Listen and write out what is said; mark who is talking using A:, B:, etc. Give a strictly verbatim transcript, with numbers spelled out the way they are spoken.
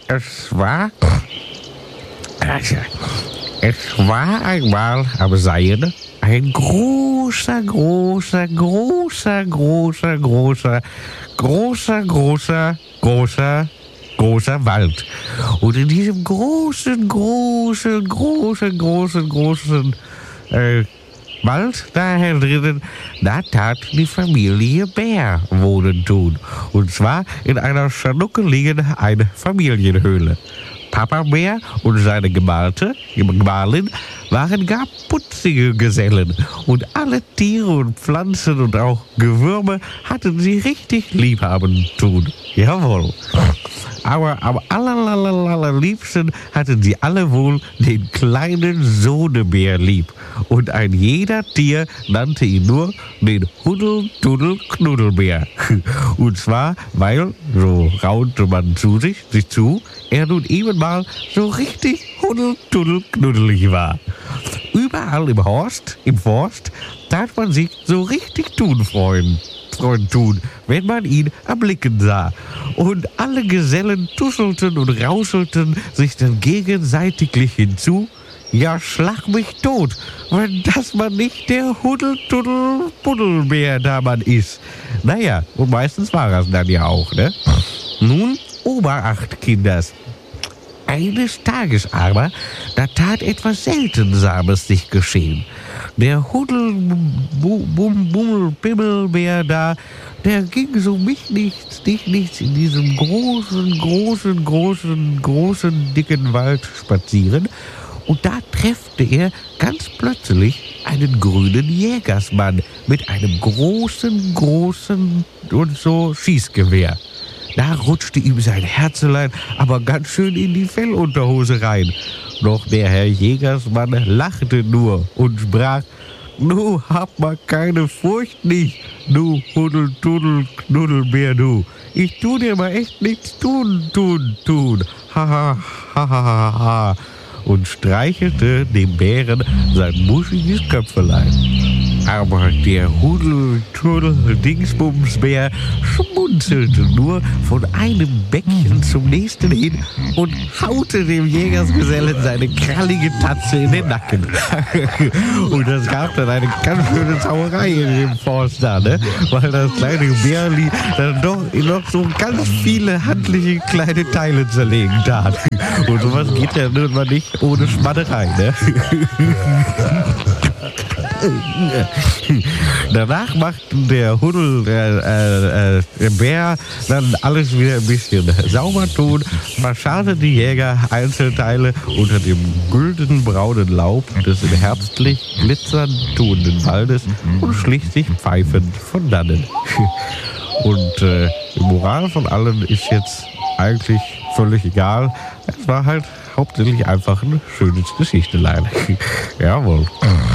A: es war, es war einmal am Seien ein großer, großer, großer, großer, großer, großer, großer, großer, großer Wald. Und in diesem großen, großen, großen, großen, großen äh, Wald, daher drinnen, da tat die Familie Bär wohnen tun. Und zwar in einer schnuckeligen Einfamilienhöhle. Papa Bär und seine Gemalte, Gemahlin waren gar putzige Gesellen. Und alle Tiere und Pflanzen und auch Gewürme hatten sie richtig lieb haben tun. Jawohl. Aber am allerliebsten hatten sie alle wohl den kleinen Sohnebär lieb. Und ein jeder Tier nannte ihn nur den Huddel-Duddel-Knuddelbär. Und zwar, weil, so raunte man zu sich, sich zu, er nun eben mal so richtig huddel-duddel-knuddelig war. Überall im Horst, im Forst, tat man sich so richtig tun freuen. Freund tun, wenn man ihn erblicken sah. Und alle Gesellen tuschelten und rauschelten sich dann gegenseitig hinzu. Ja, schlag mich tot, wenn das man nicht der Huddel-Tuddel-Buddelbär da man ist. Naja, und meistens war es dann ja auch, ne? Nun, Oberacht, Kinders. Eines Tages aber, da tat etwas Seltsames sich geschehen. Der Huddel-Bummel-Bimmelbär da, der ging so mich nichts, dich nichts in diesem großen, großen, großen, großen, dicken Wald spazieren. Und da treffte er ganz plötzlich einen grünen Jägersmann mit einem großen, großen und so Schießgewehr. Da rutschte ihm sein Herzelein aber ganz schön in die Fellunterhose rein. Doch der Herr Jägersmann lachte nur und sprach: Nu, hab mal keine Furcht nicht, du Huddel-Tuddel-Knuddelbär, du. Ich tu dir mal echt nichts tun, tun, tun. Ha, ha, ha, ha, ha, ha. Und streichelte dem Bären sein muschiges Köpfelein. Aber der Hudel-Tuddel-Dingsbumsbär schmunzelte nur von einem Bäckchen zum nächsten hin und haute dem Jägersgesellen seine krallige Tatze in den Nacken. Und das gab dann eine ganz schöne Sauerei in dem Forst da, ne? Weil das kleine Bärli dann doch noch so ganz viele handliche kleine Teile zerlegen tat. Und sowas geht ja nun mal nicht ohne Schmatterei, ne? Danach machten der Huddel, äh, äh, der Bär dann alles wieder ein bisschen sauber tun, verscharrte die Jäger Einzelteile unter dem güldenen braunen Laub des in herbstlich glitzernd tuenden Waldes und schlich sich pfeifend von dannen. Und äh, die Moral von allen ist jetzt eigentlich völlig egal. Es war halt hauptsächlich einfach ein schönes Geschichtelein. Jawohl.